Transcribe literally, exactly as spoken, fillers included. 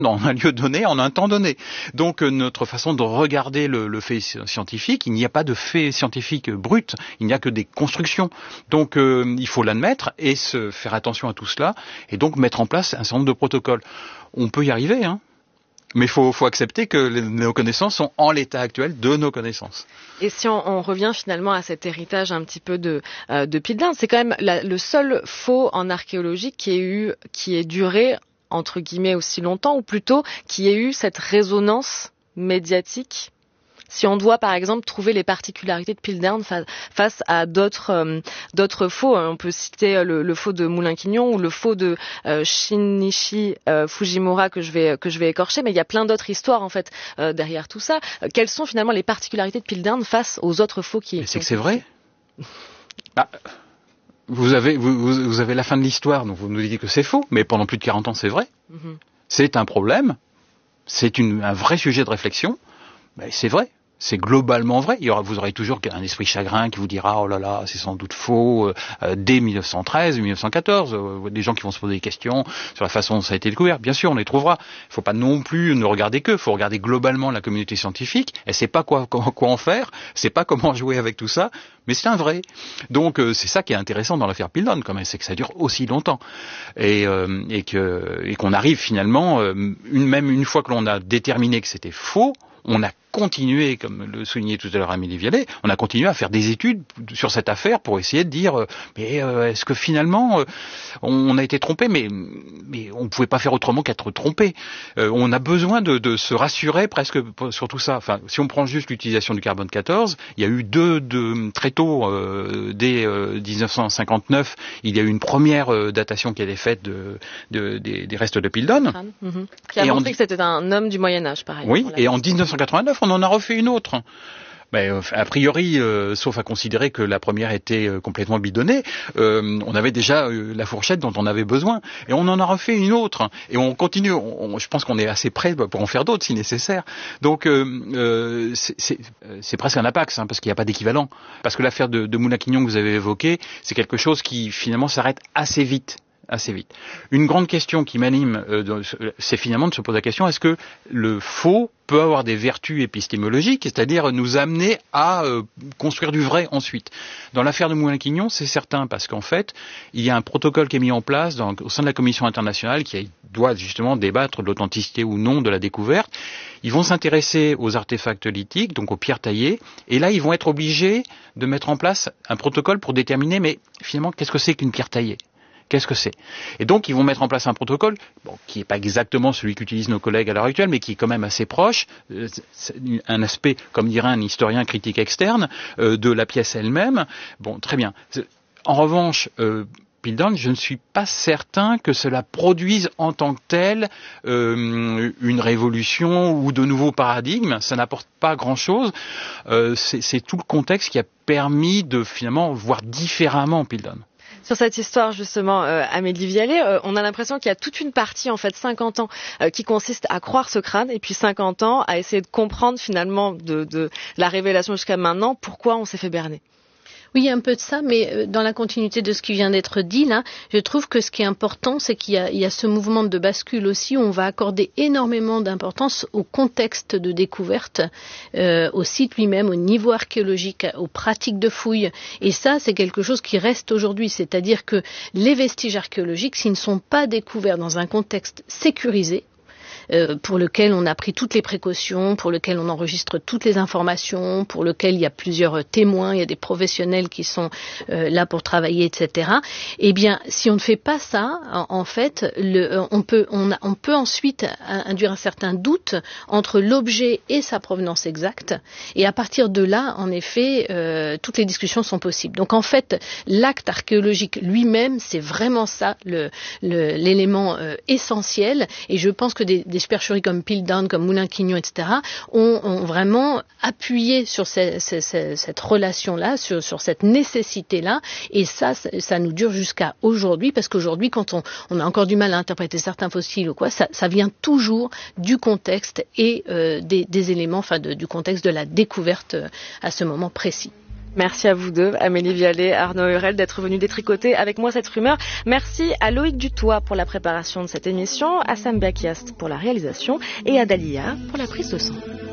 dans un lieu donné, en un temps donné. Donc euh, notre façon de regarder le, le fait scientifique, il n'y a pas de fait scientifique brut, il n'y a que des constructions. Donc euh, il faut l'admettre et se faire attention à tout cela, et donc mettre en place un certain nombre de protocoles. On peut y arriver, hein. Mais il faut, faut accepter que les, nos connaissances sont en l'état actuel de nos connaissances. Et si on, on revient finalement à cet héritage un petit peu de, euh, de Piltdown, c'est quand même la, le seul faux en archéologie qui ait eu, qui ait duré entre guillemets aussi longtemps, ou plutôt qui ait eu cette résonance médiatique. Si on doit par exemple trouver les particularités de Piltdown face, face à d'autres euh, d'autres faux, on peut citer le, le faux de Moulin-Quignon ou le faux de euh, Shinichi euh, Fujimura que je vais que je vais écorcher, mais il y a plein d'autres histoires en fait euh, derrière tout ça. Euh, quelles sont finalement les particularités de Piltdown face aux autres faux qui? Mais c'est que c'est vrai. Ah, vous avez vous, vous avez la fin de l'histoire, donc vous nous dites que c'est faux, mais pendant plus de quarante ans c'est vrai. Mm-hmm. C'est un problème, c'est une, un vrai sujet de réflexion, mais c'est vrai. C'est globalement vrai. Il y aura, vous aurez toujours un esprit chagrin qui vous dira « Oh là là, c'est sans doute faux euh, » dès mille neuf cent treize, mille neuf cent quatorze. Euh, des gens qui vont se poser des questions sur la façon dont ça a été découvert. Bien sûr, on les trouvera. Il ne faut pas non plus ne regarder qu'eux. Il faut regarder globalement la communauté scientifique. Elle ne sait pas quoi, quoi, quoi en faire. Elle ne sait pas comment jouer avec tout ça. Mais c'est un vrai. Donc euh, c'est ça qui est intéressant dans l'affaire Piltdown, quand même, c'est que ça dure aussi longtemps. Et, euh, et, que, et qu'on arrive finalement, euh, une, même une fois que l'on a déterminé que c'était faux, on a continué, comme le soulignait tout à l'heure Amélie Vialet, on a continué à faire des études sur cette affaire pour essayer de dire euh, mais euh, est-ce que finalement euh, on a été trompé, mais mais on ne pouvait pas faire autrement qu'être trompé. Euh, on a besoin de, de se rassurer presque sur tout ça. Enfin, si on prend juste l'utilisation du carbone quatorze, il y a eu deux, deux très tôt, euh, dès euh, dix-neuf cent cinquante-neuf, il y a eu une première euh, datation qui a été faite de, de, des, des restes de Piltdown. Mmh. Qui a et montré on... que c'était un homme du Moyen-Âge, pareil. Oui, et en dix-neuf cent quatre-vingt-neuf, on en a refait une autre. Mais euh, a priori, euh, sauf à considérer que la première était euh, complètement bidonnée, euh, on avait déjà euh, la fourchette dont on avait besoin. Et on en a refait une autre. Et on continue. On, on, je pense qu'on est assez prêt pour en faire d'autres si nécessaire. Donc euh, euh, c'est, c'est, c'est presque un apax, hein, parce qu'il n'y a pas d'équivalent. Parce que l'affaire de, de Moulin-Quignon que vous avez évoquée, c'est quelque chose qui finalement s'arrête assez vite. assez vite. Une grande question qui m'anime, euh, c'est finalement de se poser la question, est-ce que le faux peut avoir des vertus épistémologiques, c'est-à-dire nous amener à euh, construire du vrai ensuite? Dans l'affaire de Moulin-Quignon, c'est certain, parce qu'en fait, il y a un protocole qui est mis en place dans, au sein de la Commission internationale qui doit justement débattre de l'authenticité ou non de la découverte. Ils vont s'intéresser aux artefacts lithiques, donc aux pierres taillées, et là, ils vont être obligés de mettre en place un protocole pour déterminer, mais finalement, qu'est-ce que c'est qu'une pierre taillée ? Qu'est-ce que c'est? Et donc, ils vont mettre en place un protocole, bon, qui n'est pas exactement celui qu'utilisent nos collègues à l'heure actuelle, mais qui est quand même assez proche, euh, un aspect, comme dirait un historien critique externe, euh, de la pièce elle-même. Bon, très bien. En revanche, euh, Piltdown, je ne suis pas certain que cela produise en tant que tel euh, une révolution ou de nouveaux paradigmes. Ça n'apporte pas grand-chose. Euh, c'est, c'est tout le contexte qui a permis de finalement voir différemment Piltdown. Sur cette histoire justement, euh, Amélie Vialet, euh, on a l'impression qu'il y a toute une partie, en fait, cinquante ans, euh, qui consiste à croire ce crâne, et puis cinquante ans à essayer de comprendre finalement de, de la révélation jusqu'à maintenant pourquoi on s'est fait berner. Oui, il y a un peu de ça, mais dans la continuité de ce qui vient d'être dit, là, je trouve que ce qui est important, c'est qu'il y a, il y a ce mouvement de bascule aussi, où on va accorder énormément d'importance au contexte de découverte, euh, au site lui-même, au niveau archéologique, aux pratiques de fouilles. Et ça, c'est quelque chose qui reste aujourd'hui. C'est-à-dire que les vestiges archéologiques, s'ils ne sont pas découverts dans un contexte sécurisé, Euh, pour lequel on a pris toutes les précautions, pour lequel on enregistre toutes les informations, pour lequel il y a plusieurs témoins, il y a des professionnels qui sont euh, là pour travailler, et cetera. Eh bien, si on ne fait pas ça, en, en fait, le, on peut, on, a, on peut ensuite induire un certain doute entre l'objet et sa provenance exacte. Et à partir de là, en effet, euh, toutes les discussions sont possibles. Donc, en fait, l'acte archéologique lui-même, c'est vraiment ça, le, le, l'élément euh, essentiel. Et je pense que des, des supercheries comme Piltdown, comme Moulin-Quignon, et cetera, ont, ont vraiment appuyé sur ces, ces, ces, cette relation-là, sur, sur cette nécessité-là, et ça, ça nous dure jusqu'à aujourd'hui, parce qu'aujourd'hui, quand on, on a encore du mal à interpréter certains fossiles ou quoi, ça, ça vient toujours du contexte et euh, des, des éléments, enfin de, du contexte de la découverte à ce moment précis. Merci à vous deux, Amélie Vialet, Arnaud Hurel, d'être venus détricoter avec moi cette rumeur. Merci à Loïc Dutoit pour la préparation de cette émission, à Sam Bakiast pour la réalisation et à Dalia pour la prise de son.